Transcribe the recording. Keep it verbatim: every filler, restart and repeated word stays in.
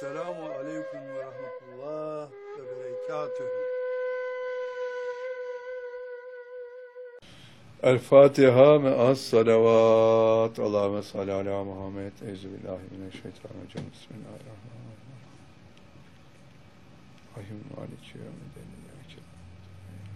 Esselamu aleyküm ve rahmetullah ve berekatühü. El Fatiha me'as salavat. Allahümme salli ala Muhammed. Euzubillahimineşşeytanirracim. Bismillahirrahmanirrahim. Rahim maliki yevmiddin.